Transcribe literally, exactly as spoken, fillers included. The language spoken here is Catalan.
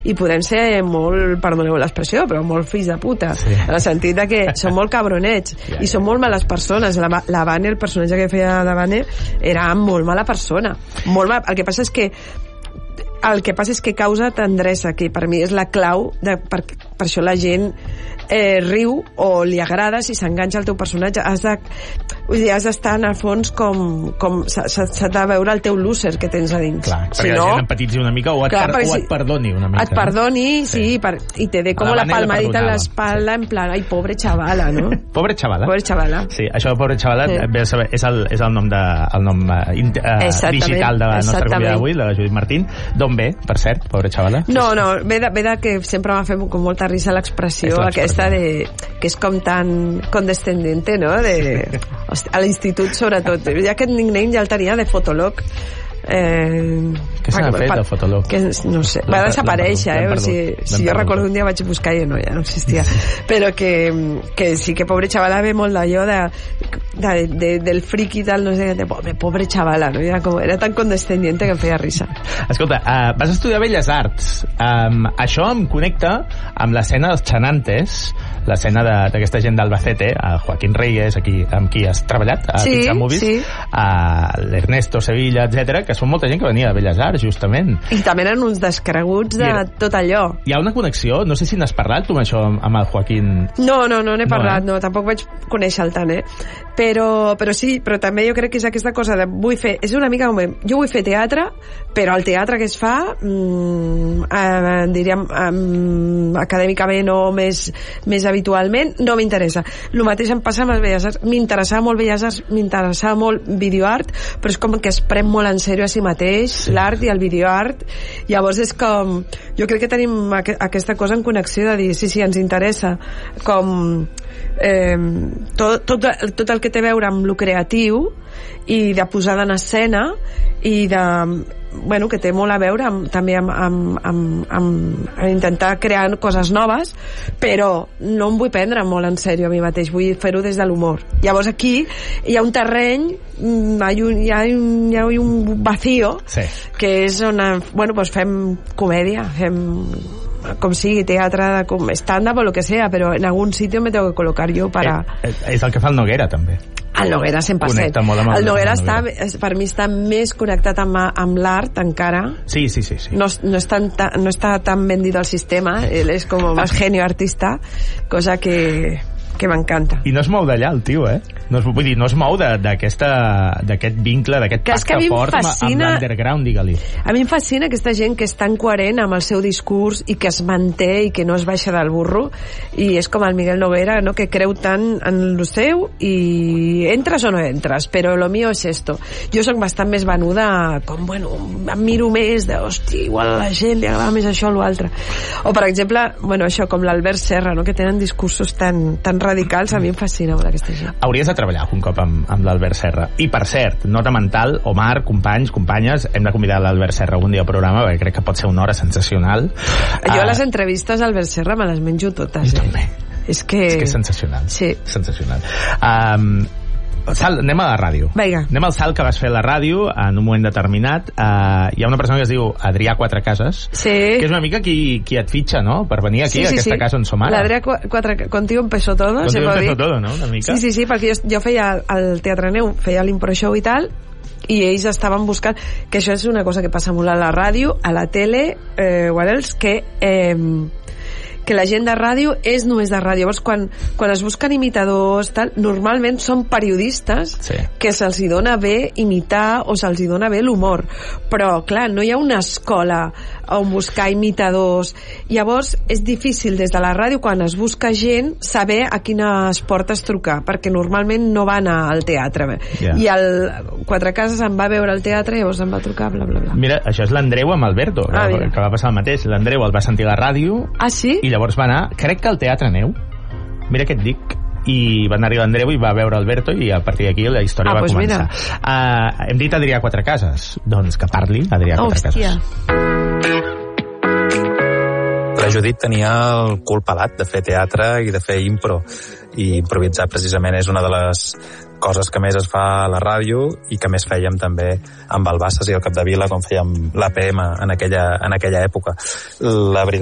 i podem ser molt, perdoneu l'expressió, però molt fills de puta, sí. En el sentit de que són molt cabronets ja, i són molt males persones. La, la Vane, el personatge que feia de Vane, era molt mala persona, molt mal. El que passa és que el que passa és que causa tendresa, que per mi és la clau de, per, per això la gent eh, riu o li agrada si s'enganxa al teu personatge. Has de, vull dir, has d'estar en el fons com, com s'ha de veure el teu loser que tens a dins. Clar, perquè si no, la gent empatitzi una mica o et, clar, per, o et perdoni una mica. Et perdoni, no? Sí, sí per, i te dé com la, la palmadita a l'espalda, sí. En plan, ai, pobre xavala, no? Pobre xavala. Pobre xavala. Sí, això de pobre xavala sí. Bé saber, és, el, és el nom, de, el nom uh, digital de la nostra convidada d'avui, la Judit Martín. D'on ve, per cert, pobre xavala? No, no, ve de, ve de que sempre m'ha fet com molta risa l'expressió aquesta de, que és com tan condescendente, no? De, hosti, a l'institut sobretot. Ja aquest nickname ja el tenia de Fotolog. Eh, què s'ha fet el Fotolog? Que, no sé, va desaparèixer, eh? O sigui, si jo recordo un dia vaig buscar i no, ja no existia. Però que, que sí que pobre xavala ve molt d'allò de, de, de, del friki i tal, no sé, de pobre, pobre xavala, no? Era, com, era tan condescendiente que em feia risa. Escolta, uh, vas estudiar Belles Arts. Um, això em connecta amb l'escena dels Chanantes, l'escena d'aquesta gent d'Albacete, a Joaquín Reyes, aquí, amb qui has treballat, a sí, Pizza Movies, sí. A l'Ernesto Sevilla, etcètera, que són molta gent que venia de Belles Arts, justament. I també eren uns descreguts de era, tot allò. Hi ha una connexió? No sé si n'has parlat tu amb això, amb el Joaquín... No, no, no n'he parlat, no, eh? no, tampoc vaig conèixer-lo tant, eh? Però, però sí, però també jo crec que és aquesta cosa de vull fer, és una mica com jo vull fer teatre, però el teatre que es fa mmm, eh, diríem eh, acadèmicament o més, més habitualment, no m'interessa. El mateix em passa amb les Belles Arts. M'interessava molt Belles Arts, m'interessava molt videoart, però és com que es pren molt en sèrio a si mateix, sí. L'art i el videoart. Llavors és com jo crec que tenim aqu aquesta cosa en connexió de dir, sí, sí, ens interessa com eh, tot, tot, tot el que té a veure amb lo creatiu i de posada en escena i de bueno, que té molt a veure amb, també amb, amb, amb, amb, amb intentar crear coses noves, però no em vull prendre molt en sèrio a mi mateix, vull fer-ho des de l'humor. Llavors aquí hi ha un terreny, hi ha un, hi ha un, hi ha un vacío, sí. Que és on bueno, pues fem comèdia, fem com sigui, teatre, com stand-up o lo que sea, però en algun sitio me tengo que colocar yo para... Eh, eh, és el que fa el Noguera, també. El Noguera cent per cent. El, el Noguera està, per mi està més connectat amb, amb l'art encara. Sí, sí, sí. sí. No, no, està tan, no està tan vendido al sistema, él és com más genio artista, cosa que... que m'encanta. I no es mou d'allà el tio, eh? No es, vull dir, no es mou d'aquest vincle, d'aquest pacte fort fascina, amb l'underground, digue-li. A mi em fascina aquesta gent que és tan coherent amb el seu discurs i que es manté i que no es baixa del burro, i és com el Miguel Noguera, no? Que creu tant en el seu i entres o no entres, però lo mío és esto. Jo sóc bastant més venuda, com, bueno, em miro més de, hòstia, igual a la gent li agrada més això o l'altre. O, per exemple, bueno, això, com l'Albert Serra, no? Que tenen discursos tan, tan radicals, a mi em fascina molt aquesta gent. Hauries de treballar un cop amb, amb l'Albert Serra. I per cert, nota mental, Omar, companys, companyes, hem de convidar l'Albert Serra algun dia al programa, perquè crec que pot ser una hora sensacional. Jo uh, les entrevistes d'Albert Serra me les menjo totes. Jo eh? també. És que... És que és sensacional. Sí. Sensacional. Um, Sal, anem a la ràdio. Vinga. Anem al salt que vas fer a la ràdio en un moment determinat. Uh, hi ha una persona que es diu Adrià Quatrecases, sí. Que és una mica qui, qui et fitxa, no?, per venir aquí, sí, sí, a aquesta sí. casa on som ara. L'Adrià Quatre... Contigo empezó todo. Contigo empezó todo, no?, una mica. Sí, sí, sí, perquè jo, jo feia al Teatre Neu, feia l'impro show i tal, i ells estaven buscant, que això és una cosa que passa molt a la ràdio, a la tele, eh, what else, que... Eh, que la gent de ràdio és només de ràdio. Llavors, quan, quan es busquen imitadors, tal, normalment són periodistes sí. que se'ls hi dona bé imitar o se'ls hi dona bé l'humor. Però, clar, no hi ha una escola on buscar imitadors. Llavors, és difícil des de la ràdio, quan es busca gent, saber a quines portes trucar, perquè normalment no van al teatre. Yeah. I el Quatrecases em va veure al teatre i llavors em va trucar, bla, bla, bla. Mira, això és l'Andreu amb Alberto, ah, que, que va passar el mateix. L'Andreu el va sentir a la ràdio. Ah, sí? I llavors va anar, crec que al Teatre Neu, mira què et dic, i va anar-hi l'Andreu i va veure Alberto i a partir d'aquí la història ah, va pues començar. Uh, hem dit Adrià Quatrecases, doncs que parli Adrià Quatrecases. La Judit tenia el cul pelat de fer teatre i de fer impro, i improvisar precisament és una de les coses que més es fa a la ràdio i que més fèiem també amb el Bassas i el Capdevila quan fèiem l'A P M en aquella, en aquella època. La veritat